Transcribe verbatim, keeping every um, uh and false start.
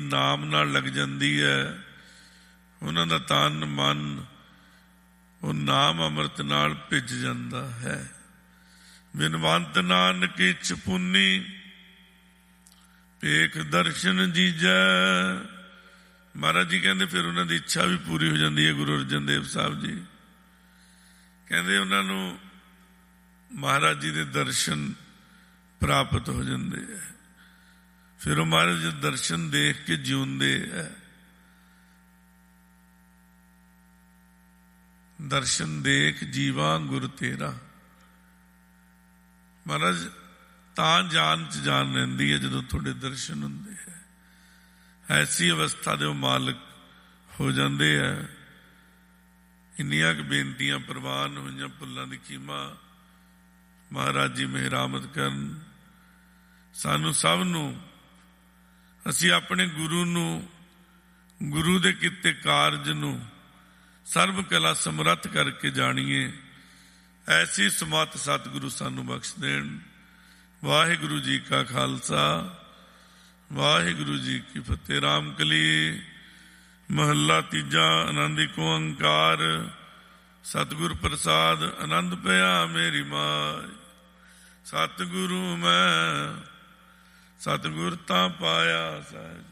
ਨਾਮ ਨਾਲ ਲੱਗ ਜਾਂਦੀ ਹੈ, ਉਹਨਾਂ ਦਾ ਤਨ ਮਨ ਉਹ ਨਾਮ ਅੰਮ੍ਰਿਤ ਨਾਲ ਭਿੱਜ ਜਾਂਦਾ ਹੈ। ਬਿਨਵੰਤ ਨਾਨਕ ਇੱਛ ਪੁੰਨੀ ਭੇਖ ਦਰਸ਼ਨ ਜੀਜੈ। ਮਹਾਰਾਜ ਜੀ ਕਹਿੰਦੇ ਫਿਰ ਉਹਨਾਂ ਦੀ ਇੱਛਾ ਵੀ ਪੂਰੀ ਹੋ ਜਾਂਦੀ ਹੈ। ਗੁਰੂ ਅਰਜਨ ਦੇਵ ਸਾਹਿਬ ਜੀ ਕਹਿੰਦੇ ਉਹਨਾਂ ਨੂੰ ਮਹਾਰਾਜ ਜੀ ਦੇ ਦਰਸ਼ਨ ਪ੍ਰਾਪਤ ਹੋ ਜਾਂਦੇ ਹੈ। ਫਿਰ ਉਹ ਮਹਾਰਾਜ ਦੇ ਦਰਸ਼ਨ ਦੇਖ ਕੇ ਜਿਉਂਦੇ ਹੈ। ਦਰਸ਼ਨ ਦੇਖ ਜੀਵਾ ਗੁਰ ਤੇਰਾ। ਮਹਾਰਾਜ ਤਾਂ ਜਾਨ ਚ ਜਾਨ ਰਹਿੰਦੀ ਹੈ ਜਦੋਂ ਤੁਹਾਡੇ ਦਰਸ਼ਨ ਹੁੰਦੇ ਹੈ। ਐਸੀ ਅਵਸਥਾ ਦੇ ਉਹ ਮਾਲਕ ਹੋ ਜਾਂਦੇ ਹੈ। ਇੰਨੀਆਂ ਕੁ ਬੇਨਤੀਆਂ ਪ੍ਰਵਾਨ ਹੋਈਆਂ। ਭੁੱਲਾਂ ਦੀ ਖੀਮਾ ਮਹਾਰਾਜ ਜੀ ਮਿਹਰਾਮਤ ਕਰਨ। ਸਾਨੂੰ ਸਭ ਨੂੰ ਅਸੀਂ ਆਪਣੇ ਗੁਰੂ ਨੂੰ, ਗੁਰੂ ਦੇ ਕੀਤੇ ਕਾਰਜ ਨੂੰ ਸਰਬ ਕਲਾ ਸਮਰੱਥ ਕਰਕੇ ਜਾਣੀਏ। ਐਸੀ ਸਮੱਤ ਸਤਿਗੁਰੂ ਸਾਨੂੰ ਬਖਸ਼ ਦੇਣ। ਵਾਹਿਗੁਰੂ ਜੀ ਕਾ ਖਾਲਸਾ, ਵਾਹਿਗੁਰੂ ਜੀ ਕੀ ਫਤਿਹ। ਰਾਮ ਕਲੀ ਮਹੱਲਾ ਤੀਜਾ। ਆਨੰਦ ਏਕ ਓੰਕਾਰ ਸਤਿਗੁਰ ਪ੍ਰਸਾਦ ਆਨੰਦ ਪਿਆ ਮੇਰੀ ਮਾਈ। ਸਤਿਗੁਰੂ ਮੈਂ ਸਤਿਗੁਰ ਤਾਂ ਪਾਇਆ ਸਹਿਜ।